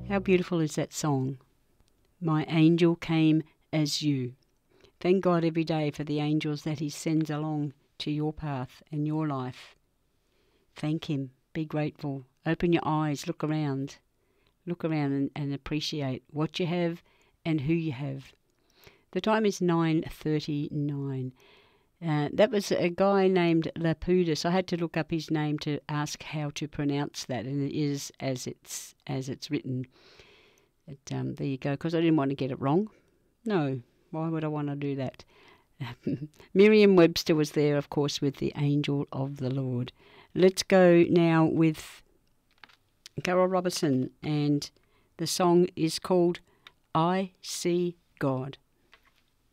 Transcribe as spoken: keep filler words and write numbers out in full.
How beautiful is that song? My angel came as you. Thank God every day for the angels that he sends along to your path and your life. Thank him. Be grateful. Open your eyes. Look around. Look around and, and appreciate what you have and who you have. The time is nine thirty-nine. Uh, that was a guy named Lapidus. I had to look up his name to ask how to pronounce that, and it is as it's as it's written. But, um, there you go, because I didn't want to get it wrong. No, why would I want to do that? Merriam-Webster was there, of course, with the angel of the Lord. Let's go now with Carol Robertson, and the song is called I See God.